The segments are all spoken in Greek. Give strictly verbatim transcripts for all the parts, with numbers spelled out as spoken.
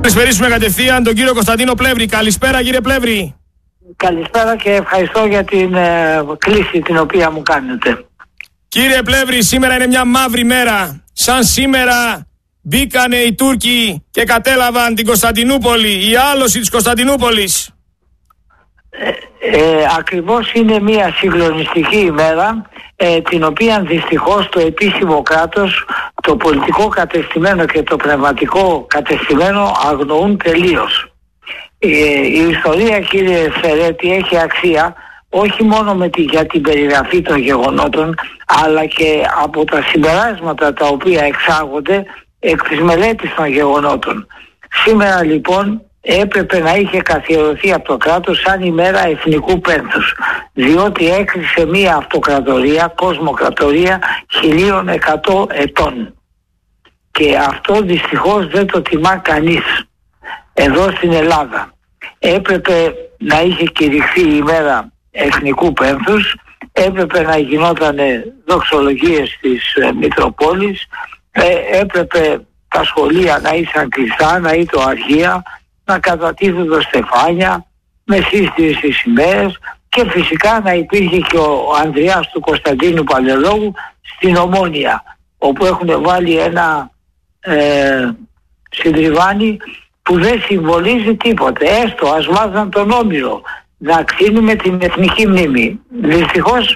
Καλησπερίσουμε κατευθείαν τον κύριο Κωνσταντίνο Πλεύρη. Καλησπέρα κύριε Πλεύρη. Καλησπέρα και ευχαριστώ για την ε, κλήση την οποία μου κάνετε. Κύριε Πλεύρη, σήμερα είναι μια μαύρη μέρα. Σαν σήμερα μπήκανε οι Τούρκοι και κατέλαβαν την Κωνσταντινούπολη, η άλωση της Κωνσταντινούπολης. Ε, ε, ακριβώς είναι μια συγκλονιστική ημέρα, ε, την οποία δυστυχώς το επίσημο κράτος, το πολιτικό κατεστημένο και το πνευματικό κατεστημένο αγνοούν τελείως. Ε, η ιστορία, κύριε Φερέτη, έχει αξία όχι μόνο με τη, για την περιγραφή των γεγονότων, αλλά και από τα συμπεράσματα τα οποία εξάγονται εκ της μελέτης των γεγονότων. Σήμερα λοιπόν έπρεπε να είχε καθιερωθεί από το κράτος σαν ημέρα εθνικού πένθους, διότι έκλεισε μία αυτοκρατορία, κοσμοκρατορία χίλια εκατό ετών, και αυτό δυστυχώς δεν το τιμά κανείς εδώ στην Ελλάδα. Έπρεπε να είχε κηρυχθεί η ημέρα εθνικού πένθους, έπρεπε να γινόταν δοξολογίες της ε, Μητροπόλης, ε, έπρεπε τα σχολεία να ήσαν κλειστά, να ήταν αρχεία, να κατατίθενται στεφάνια με σύστηση στις σημαίες, και φυσικά να υπήρχε και ο Ανδριάς του Κωνσταντίνου Παλαιολόγου στην Ομόνια, όπου έχουν βάλει ένα ε, συντριβάνι που δεν συμβολίζει τίποτε. Έστω ας βάζαν τον Όμηρο να ξύνουμε την εθνική μνήμη. Δυστυχώς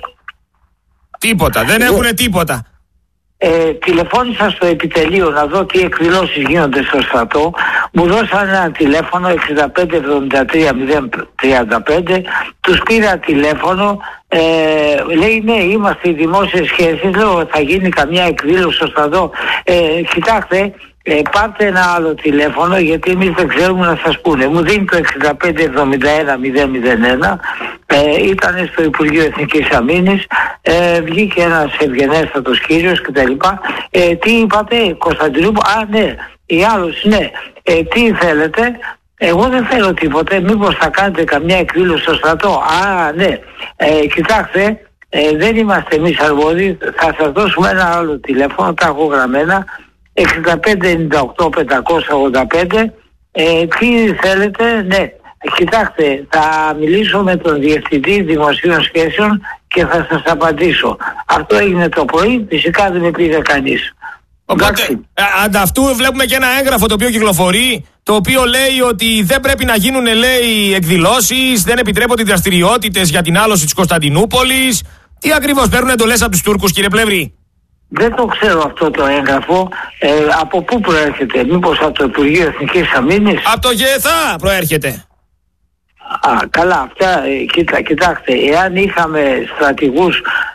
τίποτα, δεν έχουνε τίποτα. Ε, τηλεφώνησα στο επιτελείο να δω τι εκδηλώσεις γίνονται στο στρατό. Μου δώσαν ένα τηλέφωνο εξήντα πέντε εβδομήντα τρία μηδέν τριάντα πέντε. Τους πήρα τηλέφωνο, ε, λέει ναι, είμαστε οι δημόσιες σχέσεις. Λέω θα γίνει καμιά εκδήλωση στο στρατό? Ε, κοιτάξτε, ε, πάρτε ένα άλλο τηλέφωνο, γιατί εμείς δεν ξέρουμε να σας πούνε. Μου δίνει το εξήντα πέντε εβδομήντα ένα μηδέν μηδέν ένα. Ε, ήταν στο Υπουργείο Εθνικής Αμήνης, ε, βγήκε ένας ευγενέστατος κύριος κτλ. Ε, τι είπατε, Κωνσταντινούπολη? Α, ναι. Η άλλος, ναι. Ε, τι θέλετε? Εγώ δεν θέλω τίποτε. Μήπως θα κάνετε καμιά εκδήλωση στο στρατό? Α, ναι. Ε, κοιτάξτε, ε, δεν είμαστε εμείς αρμόδιοι. Θα σας δώσουμε ένα άλλο τηλέφωνο, τα έχω γραμμένα, εξήντα πέντε ενενήντα οκτώ πεντακόσια ογδόντα πέντε. Ε, τι θέλετε? Ναι. Κοιτάξτε, θα μιλήσω με τον Διευθυντή Δημοσίων Σχέσεων και θα σας απαντήσω. Αυτό έγινε το πρωί, φυσικά δεν με πήρε κανείς. Οπότε, ανταυτού βλέπουμε και ένα έγγραφο το οποίο κυκλοφορεί, το οποίο λέει ότι δεν πρέπει να γίνουν, λέει, εκδηλώσεις, δεν επιτρέπονται δραστηριότητες για την άλωση της Κωνσταντινούπολης. Τι ακριβώς παίρνουν εντολές από τους Τούρκους, κύριε Πλεύρη? Δεν το ξέρω αυτό το έγγραφο. Ε, από πού προέρχεται? Μήπως από το Υπουργείο Εθνικής Αμήνης? Από το ΓΕΘΑ προέρχεται. Α, καλά, αυτά, ε, κοίτα, κοιτάξτε, εάν είχαμε στρατηγούς